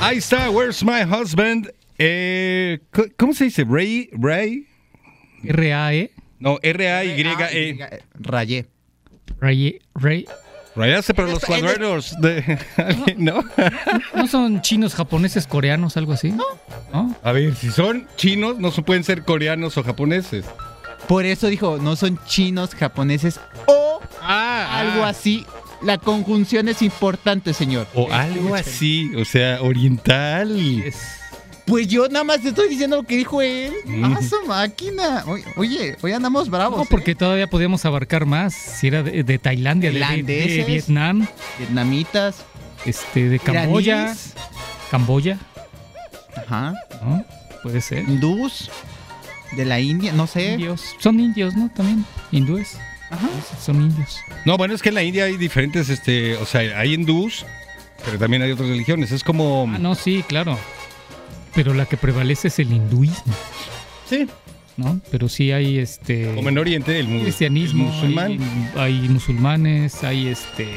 Ahí está, Where's My Husband? ¿Cómo se dice? Ray. R-A-E. No, R-A-Y-E. Rayé. Ray. Rayaste para los cuadernos de alguien, ¿no? ¿No son chinos, japoneses, coreanos, algo así? ¿No? A ver, si son chinos, no se pueden ser coreanos o japoneses. Por eso dijo, no son chinos, japoneses o algo así. La conjunción es importante, señor. O algo así, o sea, oriental. Pues yo nada más te estoy diciendo lo que dijo él. ¡Ah, su máquina! Oye, hoy andamos bravos. No, porque todavía podíamos abarcar más. Si era de Tailandia, de Vietnam, vietnamitas, de Camboya. iraníes. Camboya. Ajá. ¿No? Puede ser. Hindús, de la India, no sé. Indios. Son indios, ¿no? También. Hindúes. Ajá. Son indios. No, bueno, es que en la India hay diferentes, o sea, hay hindús, pero también hay otras religiones. Es como... Ah, no, sí, claro. Pero la que prevalece es el hinduismo. Sí. ¿No? Pero sí hay Como en Oriente, el cristianismo, el musulmán. Hay musulmanes, hay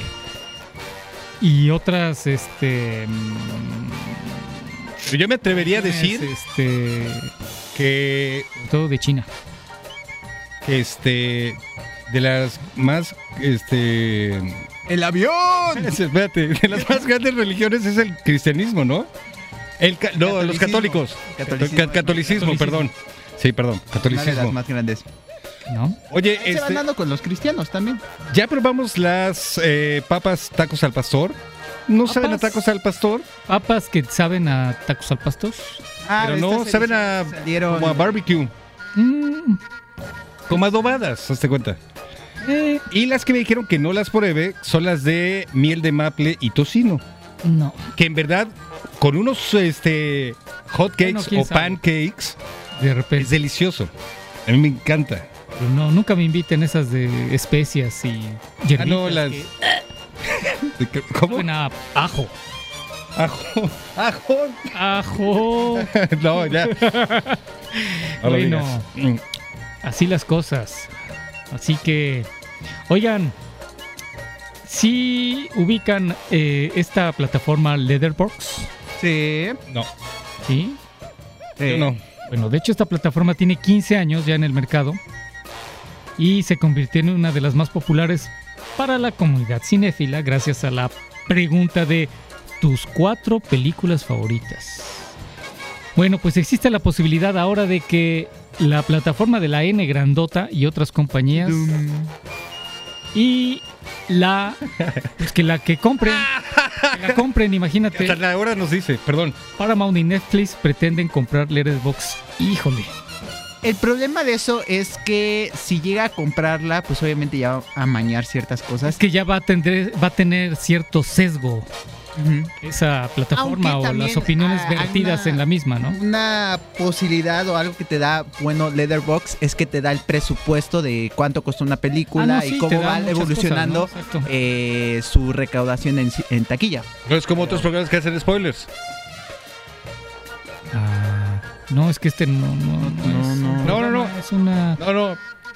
y otras Pero yo me atrevería a decir que todo de China. de las más ¡El avión! espérate, de las más grandes religiones es el cristianismo, ¿no? Los católicos. Catolicismo, perdón. Sí, perdón, Una de catolicismo. las más grandes. ¿No? Oye, Se van dando con los cristianos también. ya probamos las papas tacos al pastor. ¿No saben a tacos al pastor? Papas que saben a tacos al pastor. Pero no, saben como a barbecue. Como adobadas, hazte cuenta. Y las que me dijeron que no las pruebe son las de miel de maple y tocino. No. Que en verdad, con unos hot cakes ¿quién o sabe? pancakes, De repente. es delicioso. A mí me encanta. Pero no, nunca me inviten esas de especias y hierbitas. No, las... ¿Cómo? Saben a ajo. Ajo. No, ya. No lo Bueno, digas. así las cosas. Así que, oigan, ¿sí ubican esta plataforma Letterboxd? Sí. No, ¿Sí? yo no. Bueno, de hecho esta plataforma tiene 15 años ya en el mercado y se convirtió en una de las más populares para la comunidad cinéfila gracias a la pregunta de tus 4 películas favoritas. Bueno, pues existe la posibilidad ahora de que la plataforma de la N grandota y otras compañías y que la compren, imagínate. Hasta la hora nos dice, perdón. Paramount y Netflix pretenden comprar Letterboxd. Híjole. El problema de eso es que si llega a comprarla, pues obviamente ya va a amañar ciertas cosas. Es que ya va a tener cierto sesgo esa plataforma Aunque o las también, opiniones hay vertidas en la misma, ¿no? Una posibilidad o algo que te da, bueno, Letterboxd es que te da el presupuesto de cuánto costó una película Sí, y te cómo da va muchas evolucionando cosas, ¿no? Exacto. su recaudación en taquilla. No es como otros programas que hacen spoilers. No, es que no. Es una... No.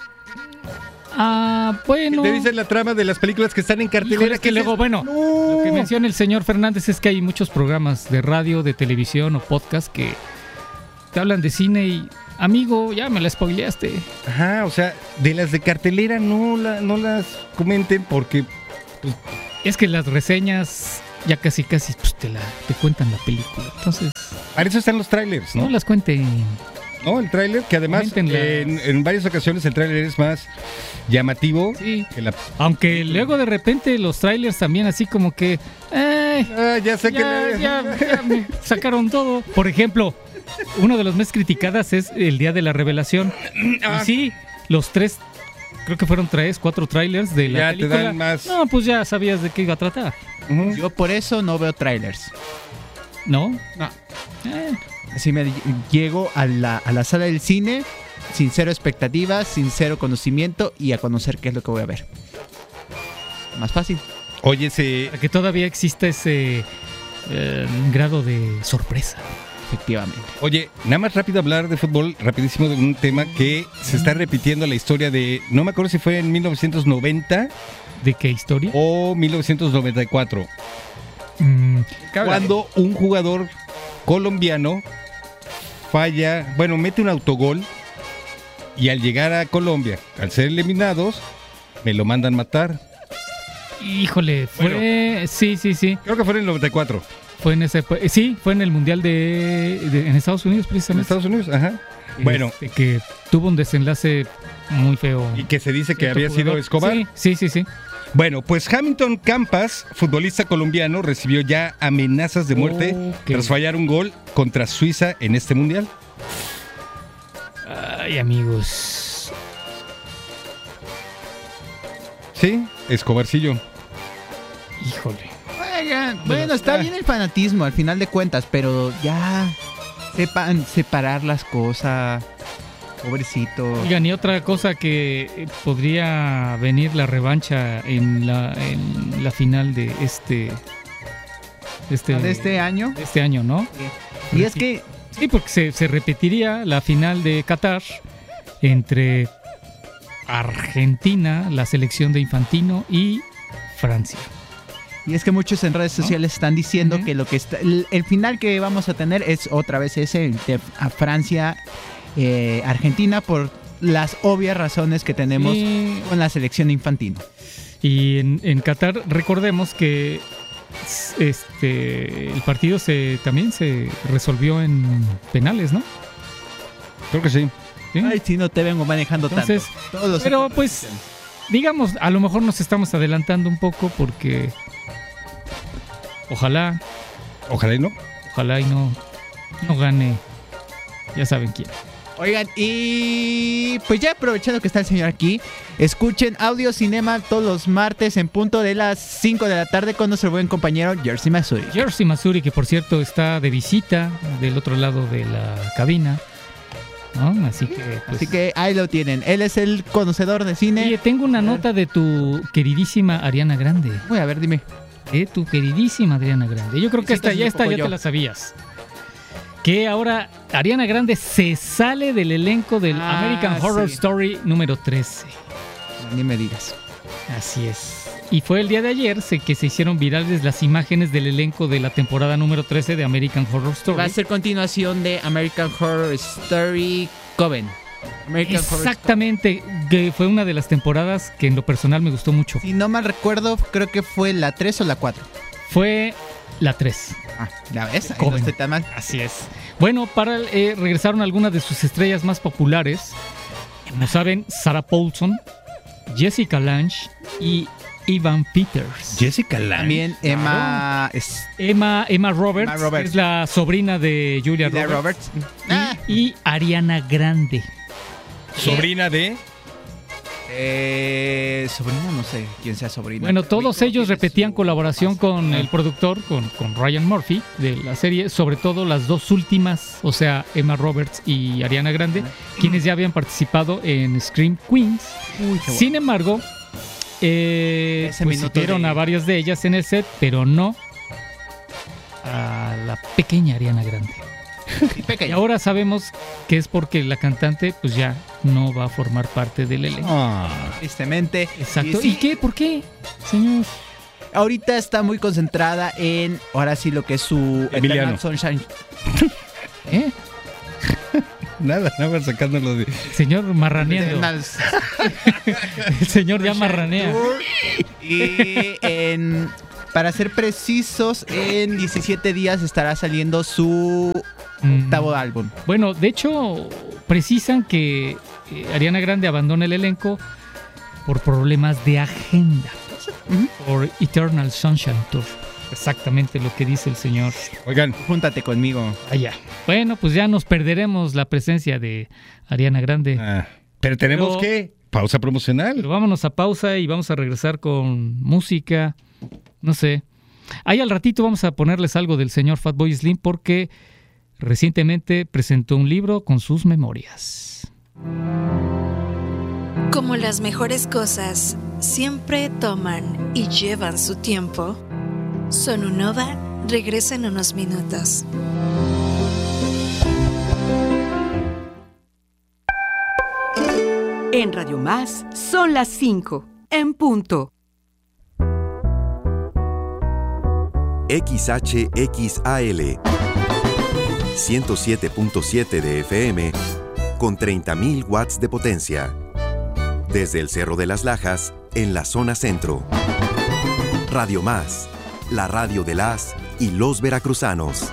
Bueno. Te dicen la trama de las películas que están en cartelera. Híjole, es que luego, bueno, lo que menciona el señor Fernández es que hay muchos programas de radio, de televisión o podcast que te hablan de cine y, amigo, ya me la spoileaste. Ajá, o sea, de las de cartelera no las comenten porque... Pues, es que las reseñas ya casi pues, te cuentan la película. Entonces... para eso están los trailers, ¿no? No las cuenten. No, el tráiler, que además en varias ocasiones el tráiler es más llamativo. Sí. Que la... Aunque luego de repente los trailers también así como que... ya sé que... Ya me sacaron todo. Por ejemplo, uno de los más criticadas es el Día de la Revelación. Y sí, los 3, creo que fueron 4 trailers de la ya película. te dan más... No, pues ya sabías de qué iba a tratar. Yo por eso no veo trailers. ¿No? No. Así me llego a la sala del cine sin cero expectativas, sin cero conocimiento y a conocer qué es lo que voy a ver. Más fácil. Oye, para que todavía exista ese grado de sorpresa. Efectivamente. Oye, nada más rápido hablar de fútbol, rapidísimo, de un tema que se está repitiendo la historia de... No me acuerdo si fue en 1990. ¿De qué historia? O 1994. Cuando un jugador colombiano falla, bueno, mete un autogol y al llegar a Colombia, al ser eliminados, me lo mandan matar. Híjole, fue... Sí. Creo que fue en el 94. Fue en ese... Sí, fue en el Mundial en Estados Unidos, En precisamente. Estados Unidos, ajá. Bueno. Que tuvo un desenlace muy feo. Y que se dice que Cierto había sido jugador. Escobar. Sí. Bueno, pues Hamilton Campas, futbolista colombiano, recibió ya amenazas de muerte Ok. tras fallar un gol contra Suiza en este mundial. Ay, amigos. Sí, Escobarcillo. Híjole. Oigan, bueno, está bien el fanatismo al final de cuentas, pero ya sepan separar las cosas. Pobrecito. Oigan, y otra cosa que podría venir la revancha en la final de este ¿De este año? de este año, ¿no? Y es que Sí, porque se repetiría la final de Qatar entre Argentina, la selección de Infantino, y Francia. muchos en redes sociales están diciendo Ujú. que lo que está, el final que vamos a tener es otra vez ese de a Francia, Argentina, por las obvias razones que tenemos Y, con la selección de Infantino. y en Qatar, recordemos que el partido también se resolvió en penales, ¿no? Creo que sí. ¿Sí? Ay, si no te vengo manejando Entonces, tanto. Todos los pero pues, digamos, a lo mejor nos estamos adelantando un poco porque ojalá Ojalá y no. y no gane, ya saben quién. Oigan, y pues ya aprovechando que está el señor aquí, escuchen Audio Cinema todos los martes en punto de las 5 de la tarde con nuestro buen compañero Jersey Masuri. Jersey Masuri, que por cierto está de visita del otro lado de la cabina, ¿no? Así que, pues, Así que ahí lo tienen. Él es el conocedor de cine. oye, tengo una nota de tu queridísima Ariana Grande. Voy a ver, dime. De tu queridísima Ariana Grande. Yo creo que Sí, ya tampoco te yo. la sabías. Que ahora Ariana Grande se sale del elenco del American Horror sí. Story número 13. Ni me digas. Así es. Y fue el día de ayer que se hicieron virales las imágenes del elenco de la temporada número 13 de American Horror Story. Va a ser continuación de American Horror Story Coven. American Horror Exactamente, que fue una de las temporadas que en lo personal me gustó mucho. Si no mal recuerdo, creo que fue la 3 o la 4. Fue la 3. Ah, ¿ya ves? Ahí Coven. no estoy tan mal. Así es. Bueno, regresaron algunas de sus estrellas más populares. Como saben, Sarah Paulson, Jessica Lange y Evan Peters. Jessica Lange. También Emma Emma Roberts, Emma Roberts. que es la sobrina de Julia Roberts. Roberts. Y Ariana Grande. Sobrina de... Sobrina, no sé quién sea sobrina. Bueno, todos ellos repetían colaboración con Ah. el productor, con Ryan Murphy de la serie, sobre todo las dos últimas, o sea, Emma Roberts y Ariana Grande, quienes ya habían participado en Scream Queens. Uy, qué Sin embargo, pues minuto siguieron de- a varias de ellas en el set, pero no a la pequeña Ariana Grande. bueno. Y Pequeño. ahora sabemos que es porque la cantante pues ya no va a formar parte del elenco. Ah, Tristemente. Exacto. sí, ¿Y qué? ¿Por qué, señor? ahorita está muy concentrada en, ahora sí, lo que es su Emiliano. Eternal Sunshine. ¿Eh? nada más sacándolo de... Señor marraneando. Eternal El señor ya marranea. Tour. Y para ser precisos, en 17 días estará saliendo su octavo álbum. Bueno, de hecho, precisan que Ariana Grande abandona el elenco por problemas de agenda. Ujú. Por Eternal Sunshine Tour. Exactamente lo que dice el señor Oigan, Júntate conmigo. allá. Bueno, pues ya nos perderemos la presencia de Ariana Grande. pero tenemos Pero- que... Pausa promocional. Pero vámonos a pausa y vamos a regresar con música. No sé. Ahí al ratito vamos a ponerles algo del señor Fatboy Slim porque recientemente presentó un libro con sus memorias. Como las mejores cosas siempre toman y llevan su tiempo, Sonunova regresa en unos minutos. En Radio Más son las 5, en punto. XHXAL 107.7 de FM con 30.000 watts de potencia. Desde el Cerro de las Lajas, en la zona centro. Radio Más, la radio de las y los veracruzanos.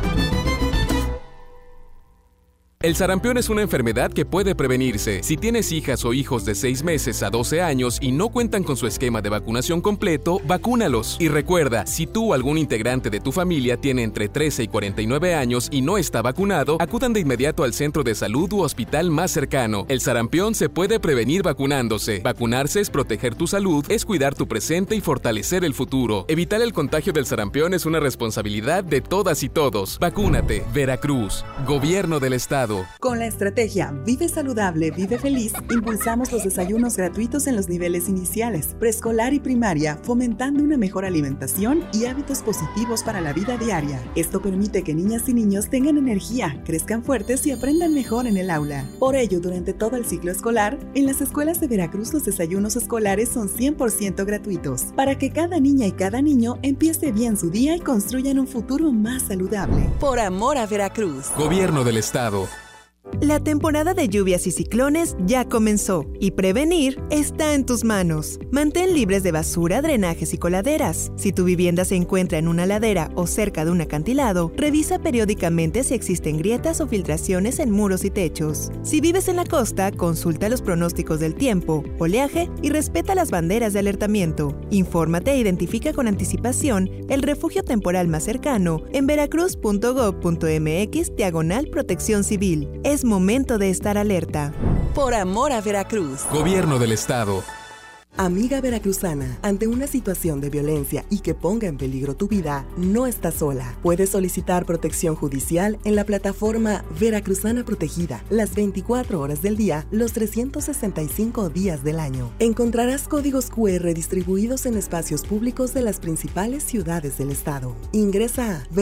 El sarampión es una enfermedad que puede prevenirse. Si tienes hijas o hijos de 6 meses a 12 años y no cuentan con su esquema de vacunación completo, vacúnalos. Y recuerda, si tú o algún integrante de tu familia tiene entre 13 y 49 años y no está vacunado, acudan de inmediato al centro de salud u hospital más cercano. El sarampión se puede prevenir vacunándose. Vacunarse es proteger tu salud, es cuidar tu presente y fortalecer el futuro. Evitar el contagio del sarampión es una responsabilidad de todas y todos. Vacúnate. Veracruz. Gobierno del Estado. Con la estrategia Vive Saludable, Vive Feliz, impulsamos los desayunos gratuitos en los niveles iniciales, preescolar y primaria, fomentando una mejor alimentación y hábitos positivos para la vida diaria. Esto permite que niñas y niños tengan energía, crezcan fuertes y aprendan mejor en el aula. Por ello, durante todo el ciclo escolar, en las escuelas de Veracruz los desayunos escolares son 100% gratuitos, para que cada niña y cada niño empiece bien su día y construyan un futuro más saludable. Por amor a Veracruz. Gobierno del Estado. La temporada de lluvias y ciclones ya comenzó y prevenir está en tus manos. Mantén libres de basura, drenajes y coladeras. Si tu vivienda se encuentra en una ladera o cerca de un acantilado, revisa periódicamente si existen grietas o filtraciones en muros y techos. Si vives en la costa, consulta los pronósticos del tiempo, oleaje y respeta las banderas de alertamiento. Infórmate e identifica con anticipación el refugio temporal más cercano en veracruz.gov.mx/protección civil. Es momento de estar alerta. Por amor a Veracruz. Gobierno del Estado. Amiga veracruzana, ante una situación de violencia y que ponga en peligro tu vida, no estás sola. Puedes solicitar protección judicial en la plataforma Veracruzana Protegida, las 24 horas del día, los 365 días del año. Encontrarás códigos QR distribuidos en espacios públicos de las principales ciudades del estado. Ingresa a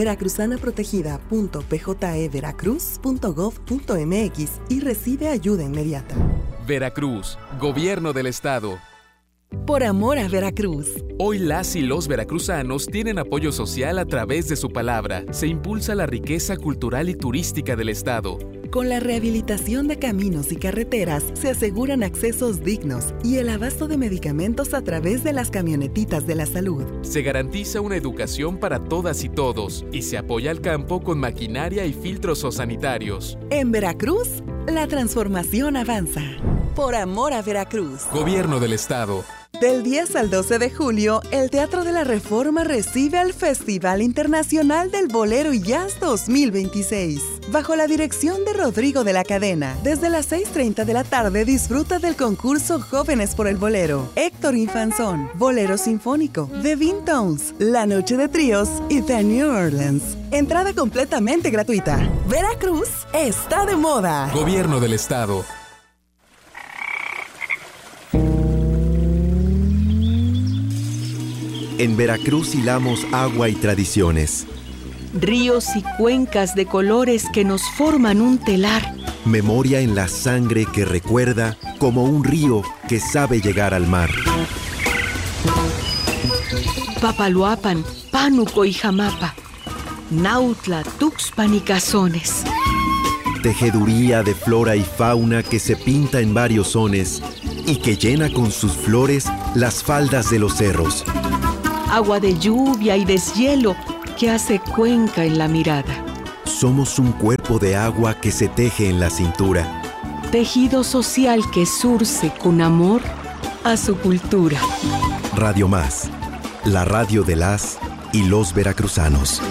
veracruzanaprotegida.pjeveracruz.gov.mx y recibe ayuda inmediata. Veracruz. Gobierno del Estado. Por amor a Veracruz. Hoy las y los veracruzanos tienen apoyo social a través de su palabra. Se impulsa la riqueza cultural y turística del Estado. Con la rehabilitación de caminos y carreteras se aseguran accesos dignos y el abasto de medicamentos a través de las camionetitas de la salud. Se garantiza una educación para todas y todos y se apoya al campo con maquinaria y filtros sanitarios. En Veracruz, la transformación avanza. Por amor a Veracruz. Gobierno del Estado. Del 10 al 12 de julio, el Teatro de la Reforma recibe al Festival Internacional del Bolero y Jazz 2026, bajo la dirección de Rodrigo de la Cadena. Desde las 6:30 de la tarde disfruta del concurso Jóvenes por el Bolero, Héctor Infanzón, Bolero Sinfónico, The Vintones, La Noche de Tríos y The New Orleans. Entrada completamente gratuita. Veracruz está de moda. Gobierno del Estado. En Veracruz hilamos agua y tradiciones. Ríos y cuencas de colores que nos forman un telar. Memoria en la sangre que recuerda como un río que sabe llegar al mar. Papaloapan, Pánuco y Jamapa. Nautla, Tuxpan y Cazones. Tejeduría de flora y fauna que se pinta en varios sones y que llena con sus flores las faldas de los cerros. Agua de lluvia y deshielo que hace cuenca en la mirada. Somos un cuerpo de agua que se teje en la cintura. Tejido social que surce con amor a su cultura. Radio Más, la radio de las y los veracruzanos.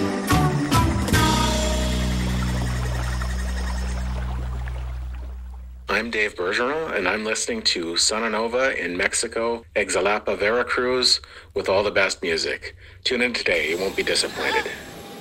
I'm Dave Bergeron, and I'm listening to Sonanova in Mexico, Ixtalapa, Veracruz, with all the best music. Tune in today, you won't be disappointed.